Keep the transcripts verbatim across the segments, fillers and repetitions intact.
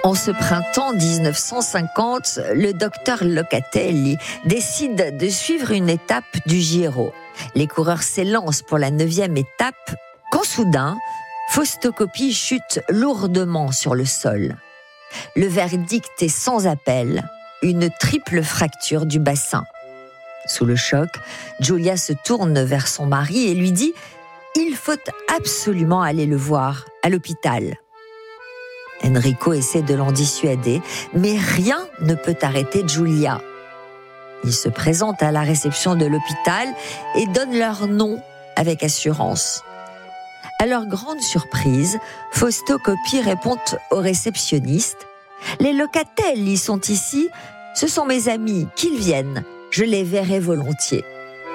En ce printemps dix-neuf cent cinquante, le docteur Locatelli décide de suivre une étape du Giro. Les coureurs s'élancent pour la neuvième étape, quand soudain, Fausto Coppi chute lourdement sur le sol. Le verdict est sans appel, une triple fracture du bassin. Sous le choc, Giulia se tourne vers son mari et lui dit « Il faut absolument aller le voir à l'hôpital ». Enrico essaie de l'en dissuader, mais rien ne peut arrêter Giulia. Ils se présentent à la réception de l'hôpital et donnent leur nom avec assurance. À leur grande surprise, Fausto Coppi répond au réceptionniste « Les Locatelli sont ici, ce sont mes amis, qu'ils viennent, je les verrai volontiers ».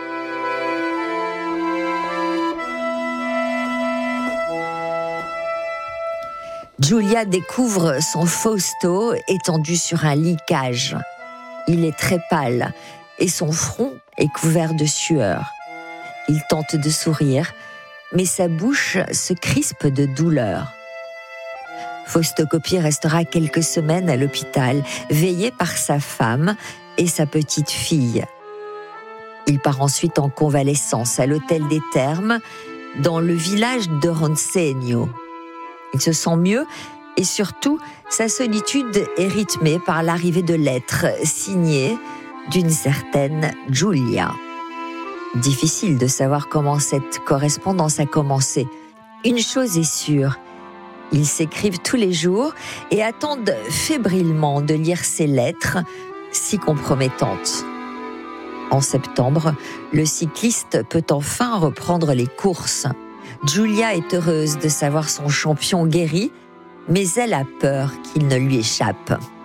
Giulia découvre son Fausto étendu sur un lit cage. Il est très pâle et son front est couvert de sueur. Il tente de sourire, mais sa bouche se crispe de douleur. Fausto Coppi restera quelques semaines à l'hôpital, veillé par sa femme et sa petite fille. Il part ensuite en convalescence à l'hôtel des Thermes, dans le village de Ronsegno. Il se sent mieux et surtout, sa solitude est rythmée par l'arrivée de lettres signées d'une certaine Giulia. Difficile de savoir comment cette correspondance a commencé. Une chose est sûre, ils s'écrivent tous les jours et attendent fébrilement de lire ces lettres si compromettantes. En septembre, le cycliste peut enfin reprendre les courses. Giulia est heureuse de savoir son champion guéri, mais elle a peur qu'il ne lui échappe.